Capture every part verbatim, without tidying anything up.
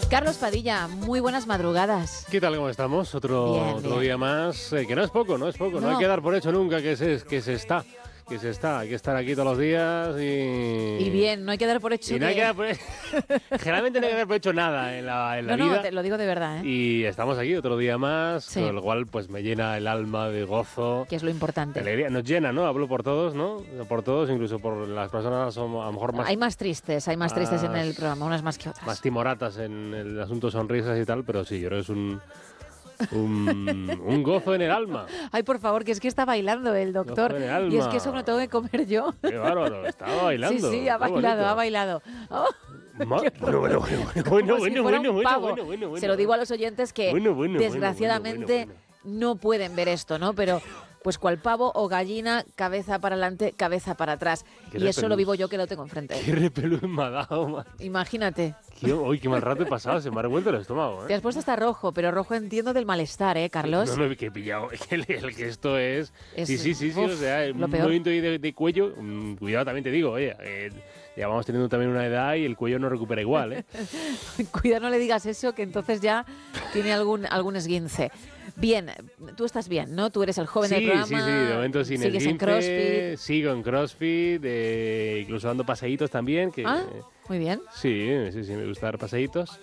Carlos Padilla, muy buenas madrugadas. ¿Qué tal? ¿Cómo estamos? Otro, bien, otro bien. día más, eh, que no es poco, no es poco, no. no hay que dar por hecho nunca que se, que se está, que se está, hay que estar aquí todos los días y... Y bien, no hay que dar por hecho y no que... hay que dar por... Generalmente no hay que dar por hecho nada en la, en la no, vida. No, te lo digo de verdad, ¿eh? Y estamos aquí otro día más, Sí. con lo cual pues me llena el alma de gozo. Que es lo importante. De alegría. Nos llena, ¿no? Hablo por todos, ¿no? Por todos, incluso por las personas somos, a lo mejor más... Hay más tristes, hay más tristes en el más- programa, unas más que otras. más timoratas en el asunto sonrisas y tal, pero sí, yo creo que es un... Un, un gozo en el alma. Ay, por favor, que es que está bailando el doctor. Gozo en el alma. Y es que eso me lo tengo que comer yo. Qué bárbaro, estaba bailando. Sí, sí, ha qué bailado, bonito. ha bailado. Oh, Ma- Bueno, bueno, bueno, bueno, como si bueno, fuera bueno, un bueno, pavo. bueno, bueno, bueno. Se lo digo a los oyentes que Bueno, bueno, bueno, desgraciadamente bueno, bueno, no pueden ver esto, ¿no? Pero pues cual pavo o gallina, cabeza para adelante, cabeza para atrás. Qué Y eso lo repelús. vivo yo que lo tengo enfrente. Qué repelús me ha dado, man. Imagínate. Qué, uy, qué mal rato he pasado, se me ha revuelto el estómago, Te ¿eh? has puesto hasta rojo, pero rojo entiendo del malestar, ¿eh, Carlos? No, no, que he pillado, el, el que esto es... Es- sí, sí, sí, sí, uf, o sea, lo un peor. movimiento ahí de, de cuello, mm, cuidado, también te digo, oye, eh, ya vamos teniendo también una edad y el cuello no recupera igual, ¿eh? Cuidado, no le digas eso, que entonces ya tiene algún, algún esguince. Bien, tú estás bien, ¿no? Tú eres el joven Sí, del programa. sí, sí, de momento sin Sigues en esguince, CrossFit. sigo en CrossFit, eh, incluso dando paseitos también, que... Ah, muy bien. Sí, sí, sí, me gusta dar paseitos.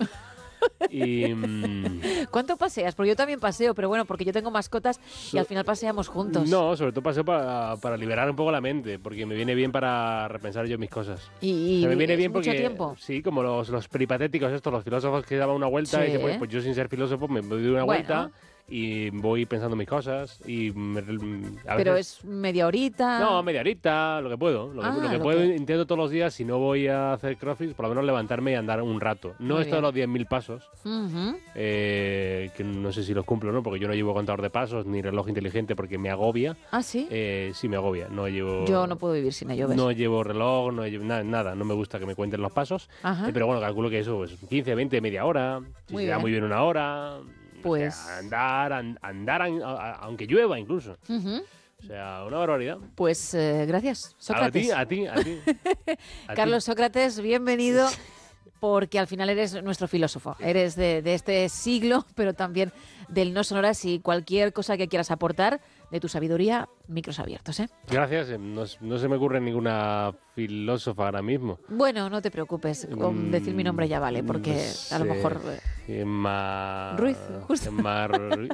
Y mm, ¿Cuánto paseas? Porque yo también paseo, pero bueno, porque yo tengo mascotas y al final paseamos juntos. no, sobre todo paseo para, para liberar un poco la mente, porque me viene bien para repensar yo mis cosas. Y, O y sea, me viene es bien mucho porque tiempo. sí, como los, los peripatéticos estos, los filósofos que daban una vuelta Sí. y dicen, pues, pues yo sin ser filósofo me doy una Bueno. vuelta y voy pensando mis cosas y me- a Pero veces- es media horita. No, media horita, lo que puedo. Lo que, Ah, lo que lo puedo, que- intento todos los días, si no voy a hacer crossfit, por lo menos levantarme y andar un rato. No Muy esto de bien. los diez mil pasos, Ujú. eh, que no sé si los cumplo o no, porque yo no llevo contador de pasos ni reloj inteligente porque me agobia. Ah, sí. Eh, sí, me agobia. No llevo, Yo no puedo vivir sin ello, ¿ves? no llevo reloj, no llevo nada, nada. No me gusta que me cuenten los pasos. Ajá. Eh, pero bueno, calculo que eso, pues quince, veinte, media hora. Si Muy se da bien. muy bien una hora. Pues- O sea, andar, an- andar, an- a- a- aunque llueva incluso. Ujú. O sea, una barbaridad. Pues eh, gracias, Sócrates. A ti, a ti, a ti. A ti. Carlos Sócrates, bienvenido, porque al final eres nuestro filósofo. Eres de, de este siglo, pero también del No Sonoras, y cualquier cosa que quieras aportar de tu sabiduría, micros abiertos, ¿eh? Gracias. eh, No, s- no se me ocurre ninguna filósofa ahora mismo. Bueno, no te preocupes, con Mm, decir mi nombre ya vale, porque no a lo sé. mejor... eh, Emma... Ruiz, justo. Emma Ru-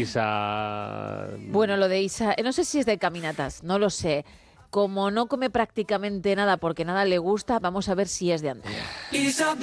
Isa... Bueno, lo de Isa, eh, no sé si es de caminatas, no lo sé. Como no come prácticamente nada porque nada le gusta, vamos a ver si es de andar.